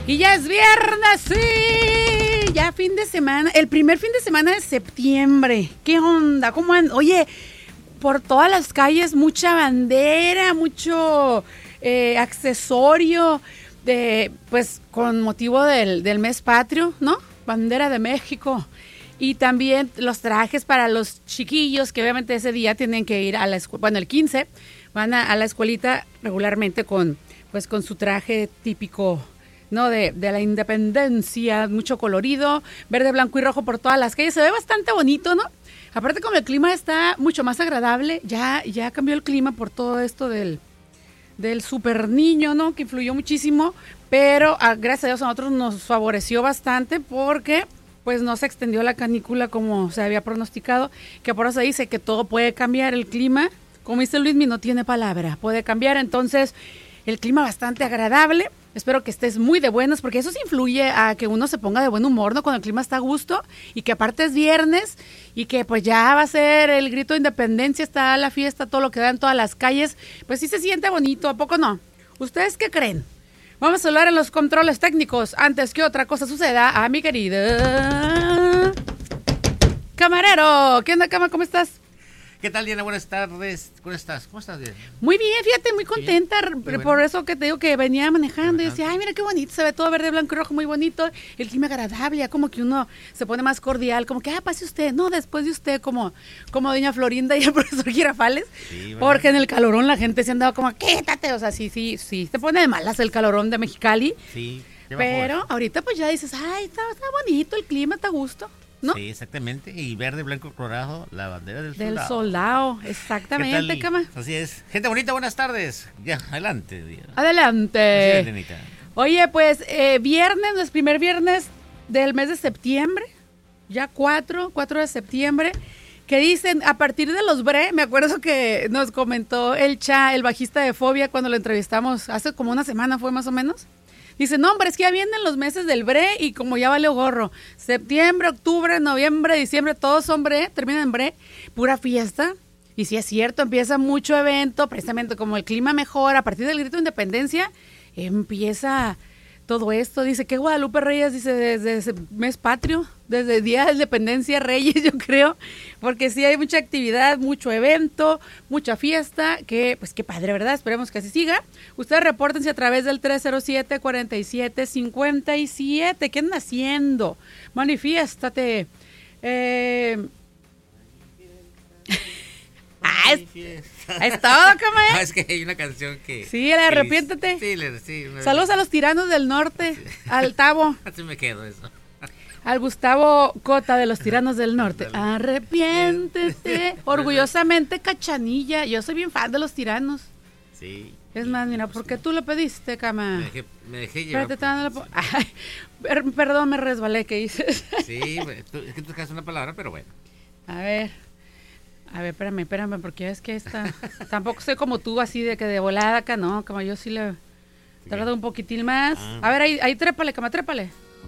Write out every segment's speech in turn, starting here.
Y ya es viernes, sí. Ya fin de semana, el primer fin de semana de septiembre. ¿Qué onda? ¿Cómo andan? Oye, por todas las calles mucha bandera, mucho accesorio, pues con motivo del mes patrio, ¿no? Bandera de México. Y también los trajes para los chiquillos que obviamente ese día tienen que ir a la escuela, bueno, el 15 van a la escuelita regularmente con su traje típico, ¿no? De la independencia, mucho colorido, verde, blanco y rojo por todas las calles. Se ve bastante bonito, ¿no? Aparte como el clima está mucho más agradable, ya cambió el clima por todo esto del super niño, ¿no? Que influyó muchísimo, pero gracias a Dios a nosotros nos favoreció bastante porque pues no se extendió la canícula como se había pronosticado, que por eso dice que todo puede cambiar, el clima, como dice Luismi, no tiene palabra, puede cambiar, entonces el clima bastante agradable. Espero que estés muy de buenas, porque eso sí influye a que uno se ponga de buen humor, ¿no? Cuando el clima está a gusto y que aparte es viernes y que pues ya va a ser el grito de independencia, está la fiesta, todo lo que da en todas las calles, pues sí se siente bonito, ¿a poco no? ¿Ustedes qué creen? Vamos a hablar en los controles técnicos antes que otra cosa suceda a mi querida camarero. ¿Qué onda, cama? ¿Cómo estás? ¿Qué tal, Diana? Buenas tardes. ¿Cómo estás? Diana? Muy bien, fíjate, muy contenta. Bueno. Por eso que te digo que venía manejando y decía, ay, mira qué bonito, se ve todo verde, blanco y rojo, muy bonito. El clima agradable, ya como que uno se pone más cordial, como que, pase usted, no, después de usted, como doña Florinda y el profesor Girafales. Sí, bueno. Porque en el calorón la gente se andaba como, quítate, o sea, sí, se pone de malas el calorón de Mexicali. Sí. Pero ahorita pues ya dices, ay, está bonito el clima, está a gusto, ¿no? Sí, exactamente. Y verde, blanco, colorado, la bandera del soldado. Del soldado, exactamente, cama. Así es. Gente bonita, buenas tardes. Ya, adelante. Adelante. Así es, oye, pues, viernes, nuestro primer viernes del mes de septiembre, ya 4 de septiembre, que dicen, a partir de los bre, me acuerdo que nos comentó el bajista de Fobia, cuando lo entrevistamos, hace como una semana fue más o menos. Dice, no, hombre, es que ya vienen los meses del bre y como ya valió gorro. Septiembre, octubre, noviembre, diciembre, todos son bre, terminan en bre, pura fiesta. Y sí es cierto, empieza mucho evento, precisamente como el clima mejora, a partir del grito de independencia, empieza todo esto. Dice que Guadalupe Reyes, dice, desde ese mes patrio, desde el Día de Independencia Reyes, yo creo, porque sí hay mucha actividad, mucho evento, mucha fiesta, que pues qué padre, ¿verdad? Esperemos que así siga. Ustedes repórtense a través del 307-4757. ¿Qué andan haciendo? Manifiéstate. Es todo, cama. Es que hay una canción que... Sí, arrepiéntete. Sí. Saludos a los tiranos del norte, al Tavo. Así me quedo eso. Al Gustavo Cota de los Tiranos del Norte. Arrepiéntete. Orgullosamente Cachanilla. Yo soy bien fan de los tiranos. Sí. Es más, mira, ¿por qué tú lo pediste, cama? Me dejé llevar. Ay, perdón, me resbalé, ¿qué dices? Sí, es que tú dejas una palabra, pero bueno. A ver, espérame, porque es que tampoco soy como tú, así de que de volada acá, no, como yo sí le tardo un poquitín más. A ver, ahí trépale, cama, trépale.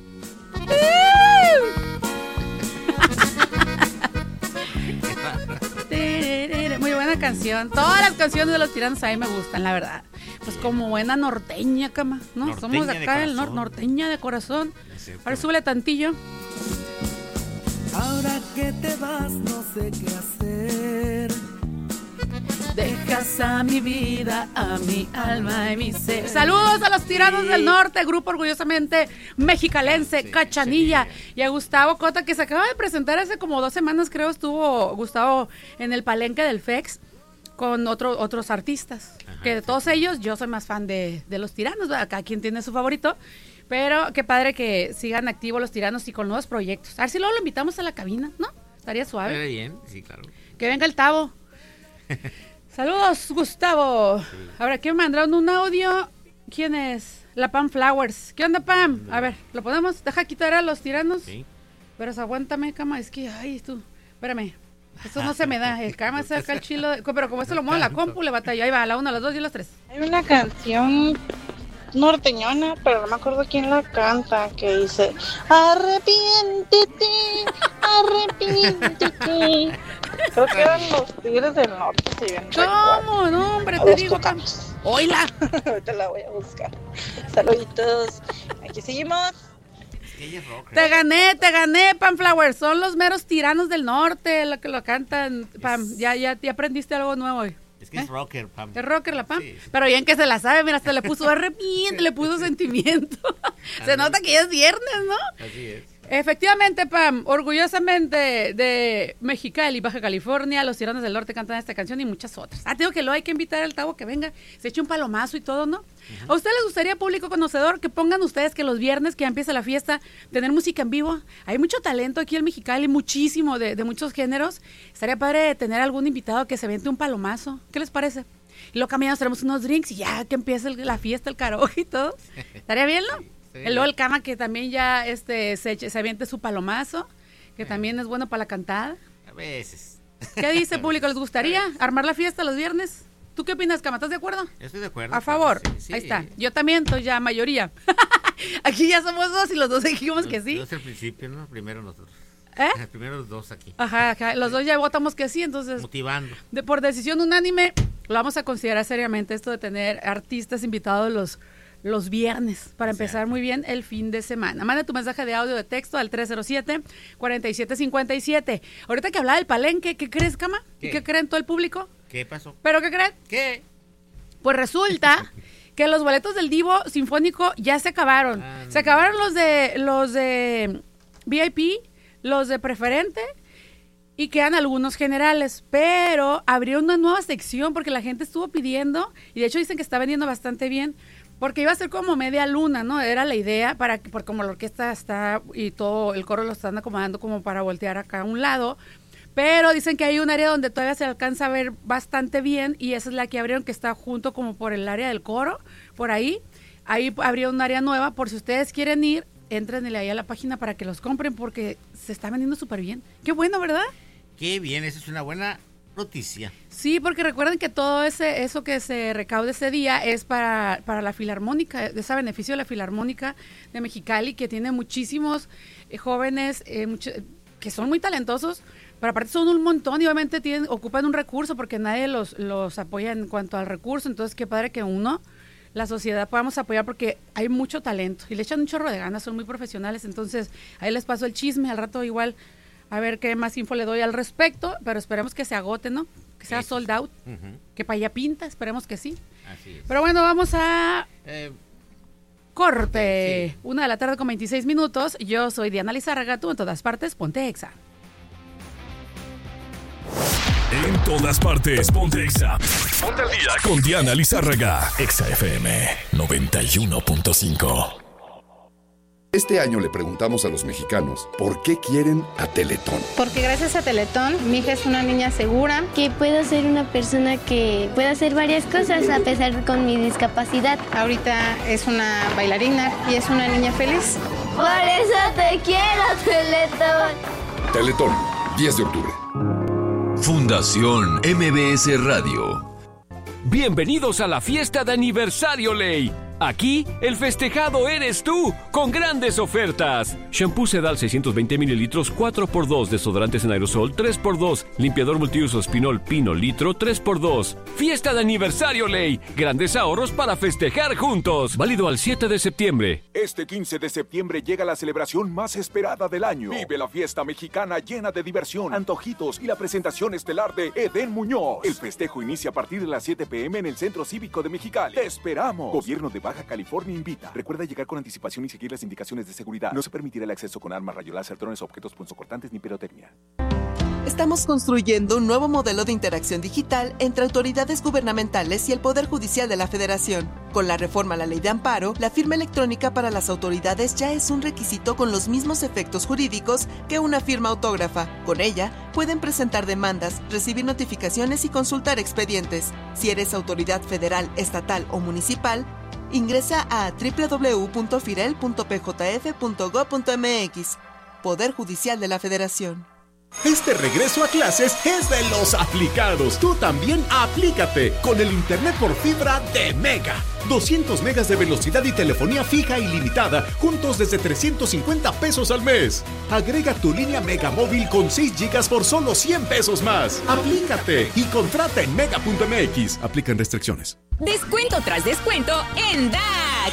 Muy buena canción. Todas las canciones de los tiranos a mí me gustan, la verdad. Pues como buena norteña, cama, ¿no? Norteña. Somos de acá del norte, norteña de corazón. Ahora súbele tantillo. Ahora que te vas no sé qué hacer. Dejas a mi vida, a mi alma y mi ser. Saludos a los tiranos del norte, grupo orgullosamente mexicalense, Cachanilla. Y a Gustavo Cota, que se acaba de presentar hace como 2 semanas, creo, estuvo Gustavo en el palenque del FEX con otros artistas. Ajá, que de todos ellos, yo soy más fan de los tiranos, acá quien tiene su favorito. Pero qué padre que sigan activos los tiranos y con nuevos proyectos. A ver si luego lo invitamos a la cabina, ¿no? Estaría suave. Estaría bien, sí, claro. Que venga el Tavo. Saludos, Gustavo. Sí. Ahora, ¿quién me mandaron un audio? ¿Quién es? La Pam Flowers. ¿Qué onda, Pam? A ver, ¿lo podemos? Deja quitar a los tiranos. Sí. Pero aguántame, cama. Es que, ay, tú. Espérame. Esto no se me da. El cama se saca el chilo. Pero como esto lo mueve la compu, le batalla. Ahí va, a la 1, a las 2 y a las 3. Hay una canción norteñona, pero no me acuerdo quién la canta, que dice arrepiéntete. Creo que eran los Tigres del Norte, si bien ¿cómo? No, hombre, te digo. ¡Oila! Ahorita la voy a buscar. Saluditos. Aquí aquí seguimos. Ella es rocker. Te gané, Pamflower. Son los meros tiranos del norte, lo que lo cantan. Pam, ya aprendiste algo nuevo hoy. Es que es rocker, Pam. Es rocker la Pam. Sí. Pero bien que se la sabe, mira, hasta le puso arrepiente, le puso sentimiento. Se nota que ya es viernes, ¿no? Así es. Efectivamente, Pam, orgullosamente de Mexicali, Baja California, los Tiranos del Norte cantan esta canción y muchas otras. Tengo que lo hay que invitar al Tavo que venga, se eche un palomazo y todo, ¿no? ¿A ustedes les gustaría, público conocedor, que pongan ustedes que los viernes que ya empieza la fiesta, tener música en vivo? Hay mucho talento aquí en Mexicali, muchísimo, de muchos géneros. Estaría padre tener algún invitado que se vente un palomazo. ¿Qué les parece? Y luego caminamos, tenemos unos drinks y ya que empiece la fiesta, el karaoke y todo. Estaría bien, ¿no? Sí. Luego el Cama que también ya se aviente su palomazo, que también es bueno para la cantada. A veces. ¿Qué dice, público? ¿Les gustaría armar la fiesta los viernes? ¿Tú qué opinas, Cama? ¿Estás de acuerdo? Estoy de acuerdo. A favor. Sí. Ahí está. Yo también, estoy ya mayoría. Aquí ya somos dos y los dos dijimos que sí. No es el principio, ¿no? Primero nosotros. Primero los dos aquí. Ajá. Los dos ya votamos que sí, entonces... Motivando. Por decisión unánime, lo vamos a considerar seriamente esto de tener artistas invitados los viernes para empezar muy bien el fin de semana. Manda tu mensaje de audio de texto al 307-4757. Ahorita que hablaba del palenque, ¿qué crees, Cama? ¿Y qué creen todo el público? ¿Qué pasó? ¿Pero qué creen? ¿Qué? Pues resulta que los boletos del Divo Sinfónico ya se acabaron. Se acabaron los de VIP, los de preferente y quedan algunos generales, pero abrió una nueva sección porque la gente estuvo pidiendo y de hecho dicen que está vendiendo bastante bien. Porque iba a ser como media luna, ¿no? Era la idea, porque como la orquesta está y todo el coro lo están acomodando como para voltear acá a un lado. Pero dicen que hay un área donde todavía se alcanza a ver bastante bien y esa es la que abrieron, que está junto como por el área del coro, por ahí. Ahí abrió un área nueva, por si ustedes quieren ir, entrenle ahí a la página para que los compren porque se está vendiendo súper bien. Qué bueno, ¿verdad? Qué bien, esa es una buena noticia. Sí, porque recuerden que todo eso que se recaude ese día es para la Filarmónica, es a beneficio de la Filarmónica de Mexicali, que tiene muchísimos jóvenes que son muy talentosos, pero aparte son un montón y obviamente ocupan un recurso porque nadie los apoya en cuanto al recurso, entonces qué padre que la sociedad podamos apoyar porque hay mucho talento y le echan un chorro de ganas, son muy profesionales, entonces ahí les paso el chisme, al rato igual a ver qué más info le doy al respecto, pero esperemos que se agote, ¿no? Que sea sold out, que para allá pinta, esperemos que sí. Así es. Pero bueno, vamos a corte. Sí. 1:26 p.m. Yo soy Diana Lizárraga, tú en todas partes, ponte Exa. En todas partes, ponte Exa. Ponte al día con Diana Lizárraga. Exa FM 91.5. Este año le preguntamos a los mexicanos por qué quieren a Teletón. Porque gracias a Teletón, mi hija es una niña segura. Que puedo ser una persona que pueda hacer varias cosas a pesar con mi discapacidad. Ahorita es una bailarina y es una niña feliz. Por eso te quiero, Teletón. Teletón, 10 de octubre. Fundación MBS Radio. Bienvenidos a la fiesta de aniversario Ley. Aquí, el festejado eres tú, con grandes ofertas. Shampoo Sedal 620 mililitros, 4x2. Desodorantes en aerosol, 3x2. Limpiador multiuso Spinol Pino litro, 3x2. Fiesta de aniversario Ley. Grandes ahorros para festejar juntos. Válido al 7 de septiembre. Este 15 de septiembre llega la celebración más esperada del año. Vive la fiesta mexicana llena de diversión, antojitos y la presentación estelar de Edén Muñoz. El festejo inicia a partir de las 7 p.m. en el Centro Cívico de Mexicali. ¡Te esperamos! Gobierno de Baja California invita. Recuerda llegar con anticipación y seguir las indicaciones de seguridad. No se permitirá el acceso con armas, rayos láser, drones, objetos punzocortantes ni pirotecnia. Estamos construyendo un nuevo modelo de interacción digital entre autoridades gubernamentales y el Poder Judicial de la Federación. Con la reforma a la Ley de Amparo, la firma electrónica para las autoridades ya es un requisito con los mismos efectos jurídicos que una firma autógrafa. Con ella, pueden presentar demandas, recibir notificaciones y consultar expedientes. Si eres autoridad federal, estatal o municipal, ingresa a www.firel.pjf.gov.mx. Poder Judicial de la Federación. Este regreso a clases es de los aplicados. Tú también aplícate con el internet por fibra de Mega. 200 megas de velocidad y telefonía fija ilimitada, juntos desde 350 pesos al mes. Agrega tu línea Mega Móvil con 6 gigas por solo 100 pesos más. Aplícate y contrata en mega.mx. Aplican restricciones. Descuento tras descuento en DAX. Toda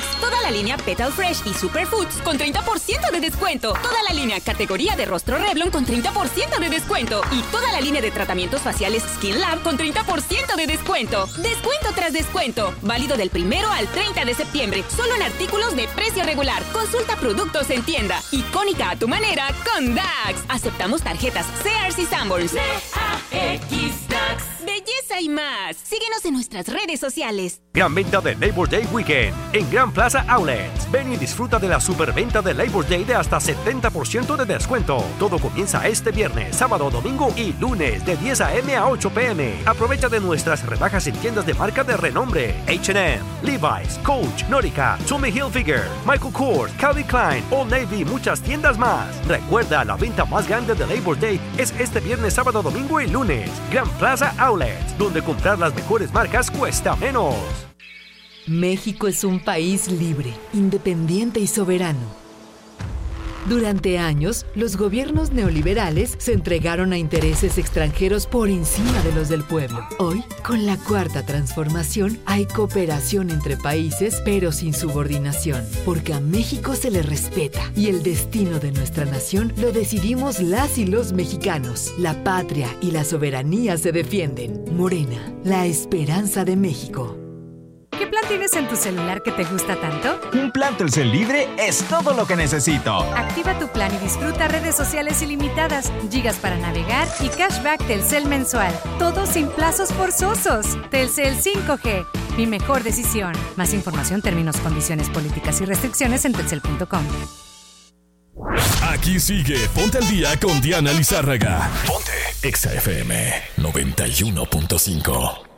la línea Petal Fresh y Superfoods con 30% de descuento. Toda la línea categoría de rostro Revlon con 30% de descuento. Y toda la línea de tratamientos faciales Skin Lab con 30% de descuento. Descuento tras descuento. Válido del 1 al 30 de septiembre. Solo en artículos de precio regular. Consulta productos en tienda. Icónica a tu manera con DAX. Aceptamos tarjetas Sears y Sanborns. DAX DAX. Belleza y más. Síguenos en nuestras redes sociales. Gran venta de Labor Day Weekend en Gran Plaza Outlets. Ven y disfruta de la superventa de Labor Day de hasta 70% de descuento. Todo comienza este viernes, sábado, domingo y lunes de 10 a.m. a 8 p.m. Aprovecha de nuestras rebajas en tiendas de marca de renombre: H&M, Levi's, Coach, Nautica, Tommy Hilfiger, Michael Kors, Calvin Klein, Old Navy y muchas tiendas más. Recuerda, la venta más grande de Labor Day es este viernes, sábado, domingo y lunes. Gran Plaza Outlets, donde comprar las mejores marcas cuesta menos. México es un país libre, independiente y soberano. Durante años, los gobiernos neoliberales se entregaron a intereses extranjeros por encima de los del pueblo. Hoy, con la Cuarta Transformación, hay cooperación entre países, pero sin subordinación, porque a México se le respeta y el destino de nuestra nación lo decidimos las y los mexicanos. La patria y la soberanía se defienden. Morena, la esperanza de México. ¿Qué plan tienes en tu celular que te gusta tanto? Un plan Telcel Libre es todo lo que necesito. Activa tu plan y disfruta redes sociales ilimitadas, gigas para navegar y cashback Telcel mensual. Todo sin plazos forzosos. Telcel 5G, mi mejor decisión. Más información, términos, condiciones, políticas y restricciones en telcel.com. Aquí sigue Ponte al Día con Diana Lizárraga. Ponte. Exa FM 91.5.